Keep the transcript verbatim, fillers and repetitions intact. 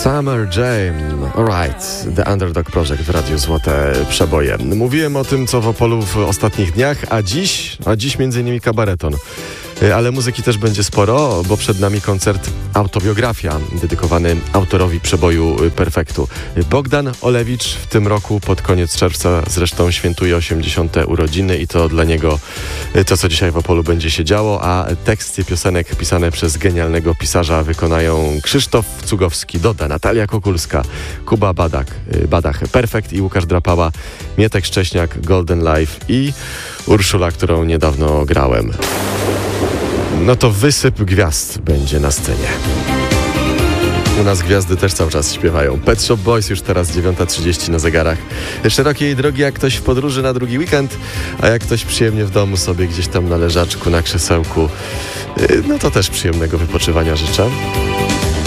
Summer Jam, alright, The Underdog Project w Radiu Złote Przeboje. Mówiłem o tym, co w Opolu w ostatnich dniach, a dziś, a dziś między innymi kabareton. Ale muzyki też będzie sporo, bo przed nami koncert Autobiografia, dedykowany autorowi przeboju Perfektu. Bogdan Olewicz w tym roku pod koniec czerwca zresztą świętuje osiemdziesiąte urodziny i to dla niego to, co dzisiaj w Opolu będzie się działo, a teksty piosenek pisane przez genialnego pisarza wykonają Krzysztof Cugowski, Doda, Natalia Kokulska, Kuba Badak, Badach, Perfekt i Łukasz Drapała, Mietek Szcześniak, Golden Life i Urszula, którą niedawno grałem. No to wysyp gwiazd będzie na scenie. U nas gwiazdy też cały czas śpiewają. Pet Shop Boys już teraz dziewiąta trzydzieści na zegarach. Szerokiej drogi jak ktoś w podróży na drugi weekend, a jak ktoś przyjemnie w domu sobie gdzieś tam na leżaczku, na krzesełku, no to też przyjemnego wypoczywania życzę.